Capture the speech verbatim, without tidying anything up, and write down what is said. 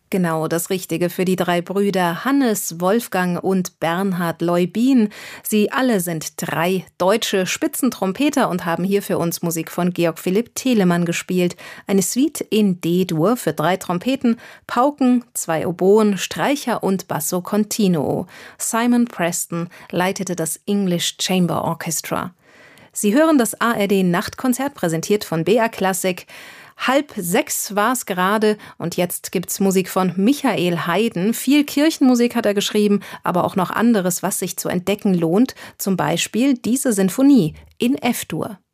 Genau, das Richtige für die drei Brüder Hannes, Wolfgang und Bernhard Leubin. Sie alle sind drei deutsche Spitzentrompeter und haben hier für uns Musik von Georg Philipp Telemann gespielt. Eine Suite in D-Dur für drei Trompeten, Pauken, zwei Oboen, Streicher und Basso Continuo. Simon Preston leitete das English Chamber Orchestra. Sie hören das A R D-Nachtkonzert, präsentiert von B R Classic. Halb sechs war es gerade und jetzt gibt's Musik von Michael Haydn. Viel Kirchenmusik hat er geschrieben, aber auch noch anderes, was sich zu entdecken lohnt. Zum Beispiel diese Sinfonie in F-Dur.